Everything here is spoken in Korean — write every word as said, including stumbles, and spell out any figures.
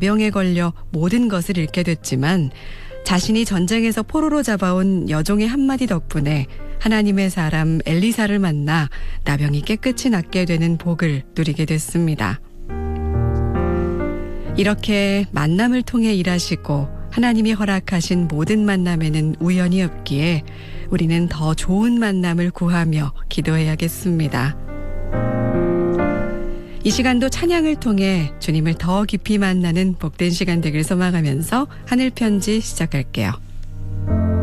나병에 걸려 모든 것을 잃게 됐지만 자신이 전쟁에서 포로로 잡아온 여종의 한마디 덕분에 하나님의 사람 엘리사를 만나 나병이 깨끗이 낫게 되는 복을 누리게 됐습니다. 이렇게 만남을 통해 일하시고 하나님이 허락하신 모든 만남에는 우연이 없기에 우리는 더 좋은 만남을 구하며 기도해야겠습니다. 이 시간도 찬양을 통해 주님을 더 깊이 만나는 복된 시간 되길 소망하면서 하늘 편지 시작할게요.